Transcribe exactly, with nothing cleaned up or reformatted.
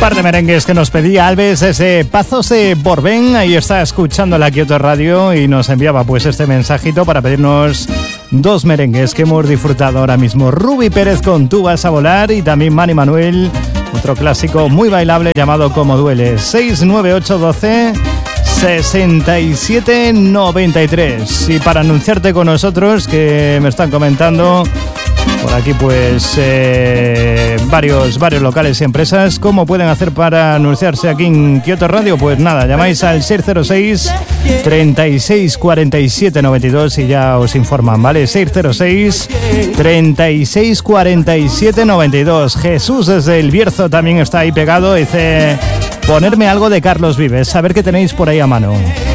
Par de merengues que nos pedía Alves desde Pazos de Borbén. Ahí está escuchando la Kyoto Radio y nos enviaba pues este mensajito para pedirnos dos merengues que hemos disfrutado ahora mismo. Ruby Pérez con Tú vas a volar y también Manny Manuel, otro clásico muy bailable llamado Como duele. seis nueve ocho uno dos sesenta y siete noventa y tres. Y para anunciarte con nosotros, que me están comentando por aquí pues eh, varios, varios locales y empresas, ¿cómo pueden hacer para anunciarse aquí en Kyoto Radio? Pues nada, llamáis al seis cero seis, treinta y seis cuarenta y siete noventa y dos y ya os informan, ¿vale? seis cero seis, treinta y seis cuarenta y siete noventa y dos. Jesús desde El Bierzo también está ahí pegado, dice: ponerme algo de Carlos Vives, a ver qué tenéis por ahí a mano.